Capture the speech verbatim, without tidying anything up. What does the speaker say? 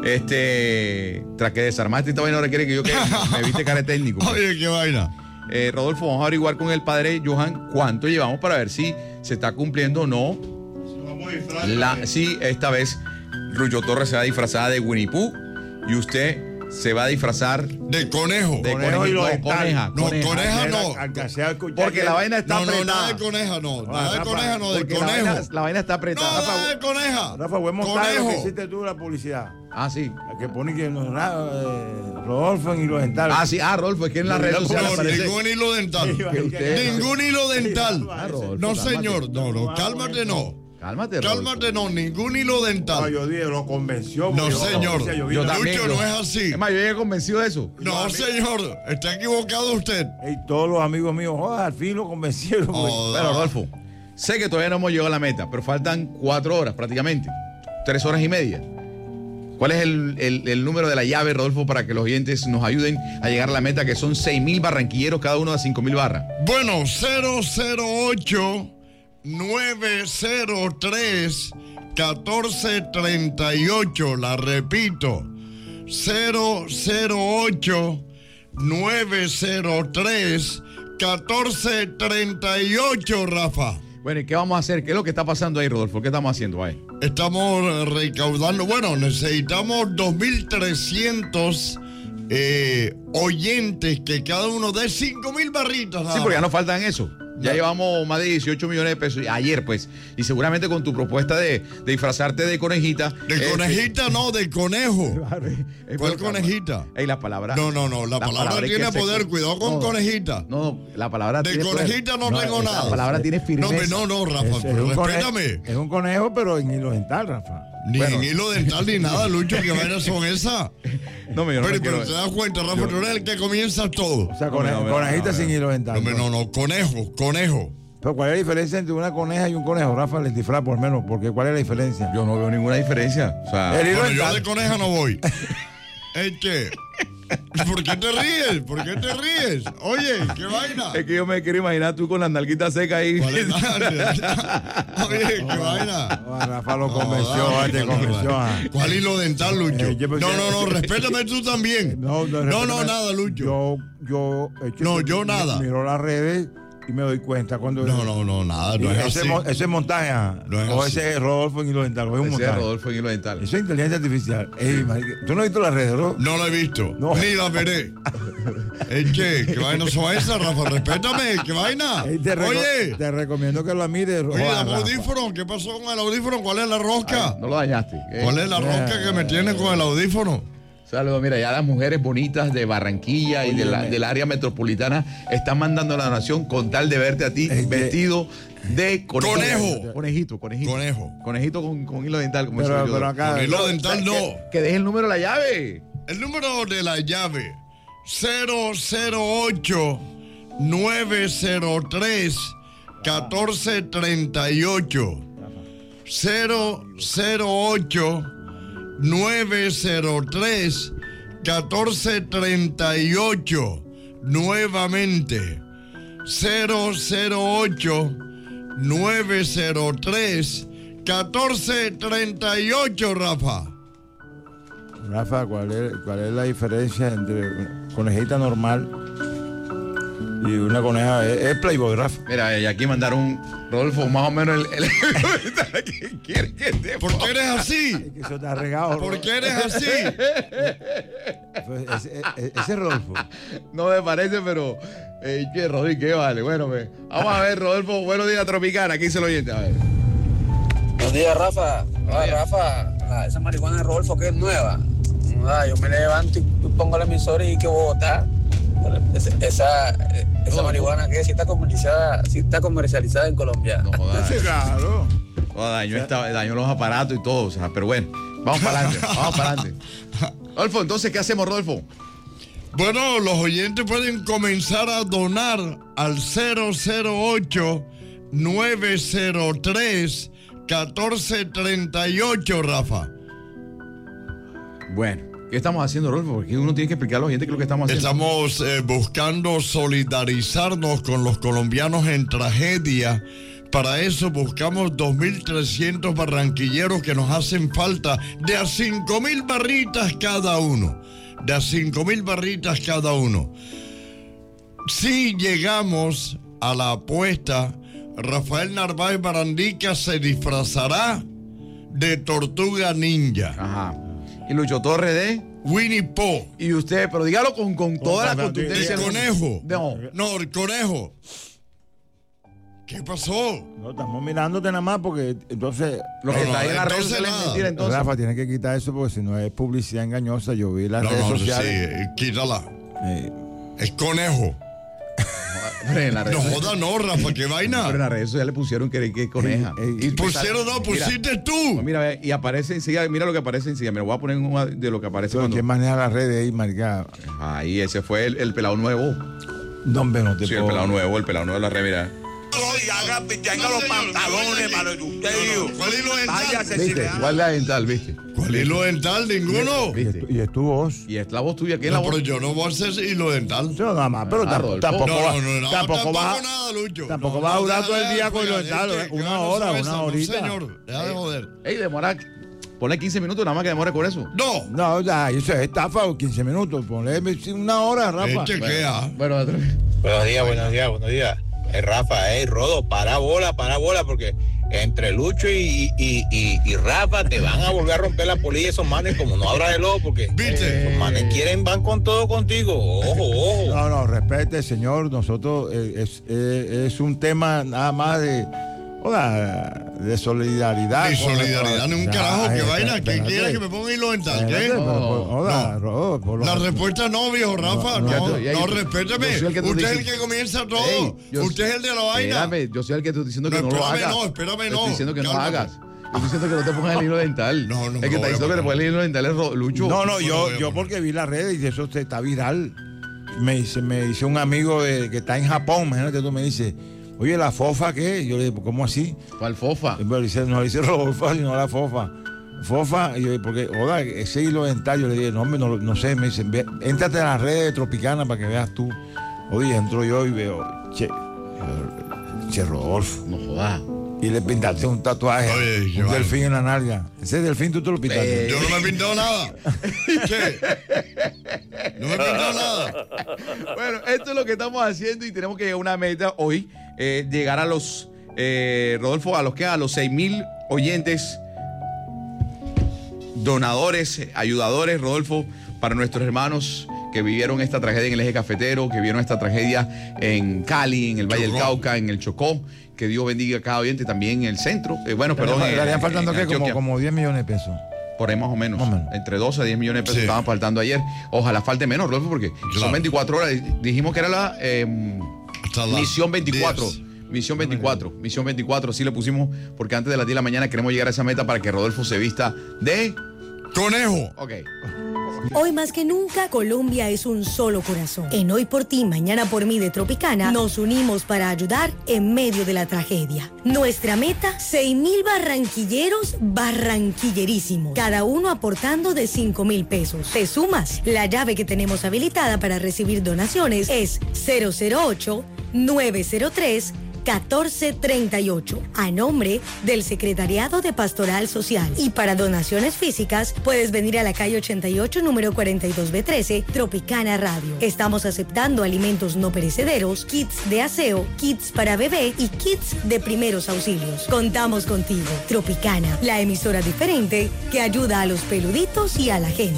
Este, tras que desarmaste esta vaina, ahora quiere que yo que me viste cara de técnico. Pues. Oye, qué vaina. Eh, Rodolfo, vamos a averiguar con el padre Johan cuánto llevamos para ver si se está cumpliendo o no. La, sí, esta vez Rucho Torres se va disfrazada de Winnie Pooh y usted se va a disfrazar de conejo. De Conejo conejo y los no, dentales. coneja, No, coneja. coneja no. Al que sea escuchar Porque que- la vaina está No, no, apretada. nada de coneja, no. Ah, Nada de Rafa, coneja, no, de Porque la conejo. vaina, la vaina está No, apretada. nada de coneja. Rafa, buen montaje lo que Conejo. hiciste tú la publicidad. Ah, sí. La que pone que nos eh, Rodolfo y los dentales. Ah, sí. Ah, Rodolfo, es que en las redes sociales No, aparece. ningún hilo dental. Sí, usted- Ningún hilo dental. Ah, Rodolfo, No, cálmate. señor. No, no, cálmate, no. Cálmate, Rodolfo. Cálmate, no. Ningún hilo No, dental. yo dije, lo convenció. No, porque yo- señor. yo vi Yo la- también. Lucho, yo- no es así. Es más, yo llegué convencido de eso. No, señor. Está equivocado usted. Ey, todos los amigos míos, joder, al fin lo convencieron. güey. Oh, Bueno, Rodolfo, sé que todavía no hemos llegado a la meta, pero faltan cuatro horas prácticamente. Tres horas y media. ¿Cuál es el, el- el número de la llave, Rodolfo, para que los oyentes nos ayuden a llegar a la meta, que son seis mil barranquilleros, cada uno de cinco mil barras? Bueno, cero cero ocho nueve cero tres uno cuatro tres ocho. La repito. cero cero ocho nueve cero tres uno cuatro tres ocho, Rafa. Bueno, ¿y qué vamos a hacer? ¿Qué es lo que está pasando ahí, Rodolfo? ¿Qué estamos haciendo ahí? Estamos recaudando, bueno, necesitamos dos mil trescientos eh, oyentes que cada uno dé cinco mil barritas. Sí, nada porque ya más. nos faltan eso. Ya No. llevamos más de dieciocho millones de pesos ayer, pues. Y seguramente con tu propuesta de, de disfrazarte de conejita. De este, conejita no, de conejo. eh, ¿Cuál pero, conejita? Ey, la palabra. No, no, no, la palabra hay tiene que ser- poder, cuidado con no, conejita. No, no, la palabra De tiene poder. conejita no tengo La nada. palabra tiene No, firmeza. hombre, no, no, Rafa, Es, es pero un conejo, respétame. es un conejo, pero en hilo dental, Rafa. Ni Bueno. en hilo dental ni nada, Lucho, ¿qué vainas son esas? No, me yo no Pero, me quiero- pero te das cuenta, Rafa, tú eres el que comienza todo. O sea, No, cone- no, no, conejita no, no, sin no. hilo No, dental. hombre, no, no, conejo, conejo. Pero ¿cuál es la diferencia entre una coneja y un conejo, Rafa? El disfraz, por lo menos, porque ¿cuál es la diferencia? Yo no veo ninguna diferencia. O sea, El hilo Bueno, yo dental. de coneja no voy. ¿Es qué? ¿Por qué te ríes? ¿Por qué te ríes? Oye, ¿qué vaina? es que yo me quiero imaginar tú con las nalguitas secas ahí. ¿Cuál es la- Oye, ¿qué vaina? Ah, Rafa lo No, convenció, dale, ah, te dale, convenció. dale. ah. ¿Cuál hilo dental, Lucho? Eh, yo No, pensé- no, no, respétame tú también. No, no, No, no, respétame. nada, Lucho. Yo, yo, es que No, tú- yo mi- nada. Miro las redes y me doy cuenta cuando. No, no, no, nada, no Y es ese, así. mo- ese montaje, ah, No es o así. ese es Rodolfo en hilo dental, o es un Ese es montaje. Rodolfo en hilo dental. Eso es inteligencia artificial. Ey, marica, ¿tú no has visto las redes, Rodolfo? No lo he visto, No. ni la veré. ¿Es qué? ¿Qué vaina son esas, Rafa? Respétame, ¿qué vaina? Ey, te, reco- Oye, te recomiendo que lo mires. oye, Joda, el Rafa. audífono, ¿qué pasó con el audífono? ¿Cuál es la rosca? No lo dañaste. ¿eh? ¿Cuál es la rosca que me tiene con el audífono? Saludos, mira, ya las mujeres bonitas de Barranquilla y de la- del área metropolitana están mandando la donación con tal de verte a ti Es que- vestido de conejo. Conejo. Conejito, conejito. Conejo. Conejito con, con hilo dental, como Pero, decía yo. pero acá. Con hilo dental no. Que deje el número de la llave. El número de la llave, cero cero ocho nueve cero tres uno cuatro tres ocho. cero cero ocho nueve cero tres uno cuatro tres ocho. Nuevamente, cero cero ocho nueve cero tres uno cuatro tres ocho, Rafa. Rafa, ¿cuál es, ¿cuál es la diferencia entre una conejita normal y una coneja? Es, es Playboy, Rafa. Mira, y aquí mandaron Rodolfo, más o menos el. el que quiere que te ¿Por qué eres así? Es que eso está regado. ¿Por qué eres así? Ese, ese, ese es Rodolfo. No me parece, pero. Eh, ¿Qué, Rodolfo? ¿Qué vale? Bueno, pues, vamos a ver, Rodolfo. Buenos días, Tropicana. Aquí se lo oyente. A ver. Buenos días, Rafa. Ah, Rafa, la- esa marihuana de Rodolfo que es nueva. Ah, yo me levanto y pongo la emisora y que Bogotá. Esa, esa, esa No, marihuana que sí está comercializada, sí está comercializada en Colombia. No jodas. Sí, claro. No, dañó, esta- dañó los aparatos y todo. O sea, pero bueno, vamos para adelante. Vamos para adelante. Rodolfo, entonces, ¿qué hacemos, Rodolfo? Bueno, los oyentes pueden comenzar a donar al cero cero ocho nueve cero tres uno cuatro tres ocho, Rafa. Bueno, ¿qué estamos haciendo, Rodolfo? Porque uno tiene que explicar a los oyentes qué es lo que estamos haciendo. Estamos eh, buscando solidarizarnos con los colombianos en tragedia Para eso buscamos dos mil trescientos barranquilleros que nos hacen falta de a cinco mil barritas cada uno. De a cinco mil barritas cada uno. Si llegamos a la apuesta, Rafael Narváez Barandica se disfrazará de Tortuga Ninja. Ajá. Y Lucho Torres de Winnie Pooh. Y usted, pero dígalo con, con toda la El contundencia. conejo. No. No, el conejo. ¿Qué pasó? No, estamos mirándote nada más porque entonces... Lo que No, está ahí en no, las redes entonces sociales es nada. mentira, entonces. Rafa, tienes que quitar eso porque si no es publicidad engañosa. Yo vi las No, redes no, sociales. sí, quítala. Eh, Es conejo. Pero en las No redes- joda, no, Rafa, qué vaina. pero en las redes sociales pusieron que, que es coneja. Ey, ey. Y Pusieron, no, mira, pusiste tú. Mira, ve, y aparece enseguida, mira lo que aparece enseguida. Me voy a poner una de lo que aparece pero cuando. ¿quién maneja las redes ahí, marica? Ahí, ese fue el, el pelado nuevo. No, hombre, no te Sí, el puedo- pelado nuevo, el pelado nuevo de la red, mira. Y haga, tenga los pantalones, mano, y usted, No, no, ¿cuál hilo dental? váyase si ¿Viste? le da- Guarda dental, ¿viste? ¿Cuál hilo dental? Ninguno. Y es, tu- y es tu voz. Y es la voz tuya. ¿Quién es No, la voz? pero yo no voy a hacer hilo dental. No, nada más, pero Ah, tampoco, Rodolfo. tampoco, No, va, no, no, no, tampoco, tampoco va, nada, Lucho. tampoco No, va a no, durar deja todo el de día con lo fregar, dental, este, que una no hora, sabe una eso, no, horita. señor, deja de joder. Ey, demora. Ponle quince minutos nada más que demore con eso. No. No, ya, eso es estafa o quince minutos. Ponle una hora, Rafa. Eh, chequea. Bueno, otro- Buenos días, buenos días, buenos días. Eh, Rafa, eh, Rodo, para bola, para bola, porque entre Lucho y, y, y, y Rafa te van a volver a romper la polilla esos manes como no abras el ojo, porque ¿Viste? los manes quieren, van con todo contigo. Ojo, ojo. No, no, respete, señor. Nosotros eh, es, eh, es un tema nada más de, oiga, de solidaridad. Ni solidaridad, ni un Ya, carajo, qué eh, vaina. ¿Quién espérate. quiere que me ponga hilo dental? Espérate, ¿Qué? pero, No. por- oiga, No. Rodo, por lo- La respuesta no, viejo Rafa. No, No, ya no, tú- ya yo- respéteme. yo soy el que tú Usted es el dices- que comienza todo. Ey, yo- Usted es el de la vaina. Espérame, yo soy el que estoy diciendo que No, no, lo espérame, hagas. no, espérame, Te no. Estoy diciendo que no Cálmate. hagas. Yo estoy diciendo que no te pongas el hilo dental. No, no El me que lo está voy a diciendo que te poner. pongas el hilo dental es Ro- Lucho. No, no, No, yo, no, yo no. porque vi las redes y eso te está viral. Me dice, me dice un amigo de, que está en Japón, imagínate tú, me dice, oye, ¿la fofa qué? Yo le digo, ¿cómo así? ¿Cuál fofa? Y me dice, no dice Rodolfo, sino la fofa. Fofa, y yo, porque, oiga, ese hilo dental, yo le dije, no, hombre, no, no sé, me dicen, ve, éntrate a las redes de Tropicana para que veas tú. Oye, entro yo y veo, che, che, Rodolfo. No jodas. Y le pintaste un tatuaje, Oye, qué un vaina. delfín en la nalga. Ese delfín tú te lo pintaste. Eh, Yo no me he pintado nada. ¿Qué? No me he pintado nada. Bueno, esto es lo que estamos haciendo y tenemos que llegar a una meta hoy, eh, llegar a los, eh, Rodolfo, a los que a los seis mil oyentes, donadores, eh, ayudadores, Rodolfo, para nuestros hermanos que vivieron esta tragedia en el eje cafetero, que vivieron esta tragedia en Cali, en el Valle del Chocó. Cauca, en el Chocó. Que Dios bendiga a cada oyente también en el centro. Eh, bueno, perdón. Le en- estarían en- faltando, en ¿qué? Como, Antioquia. como diez millones de pesos. Por ahí más o menos. Más o menos. Entre doce a diez millones de pesos Sí. estaban faltando ayer. Ojalá falte menos, Rodolfo, porque Claro. son veinticuatro horas. Dijimos que era la eh, Hasta las misión veinticuatro. diez. Misión veinticuatro. Misión veinticuatro. Sí le pusimos porque antes de las diez de la mañana queremos llegar a esa meta para que Rodolfo se vista de... Conejo. Ok. Hoy más que nunca, Colombia es un solo corazón. En Hoy por Ti, Mañana por Mí de Tropicana, nos unimos para ayudar en medio de la tragedia. Nuestra meta, seis mil barranquilleros barranquillerísimos, cada uno aportando de cinco mil pesos. ¿Te sumas? La llave que tenemos habilitada para recibir donaciones es cero cero ocho, nueve cero tres, catorce treinta y ocho, a nombre del Secretariado de Pastoral Social. Y para donaciones físicas, puedes venir a la calle ochenta y ocho, número cuarenta y dos B trece, Tropicana Radio. Estamos aceptando alimentos no perecederos, kits de aseo, kits para bebé y kits de primeros auxilios. Contamos contigo. Tropicana, la emisora diferente que ayuda a los peluditos y a la gente.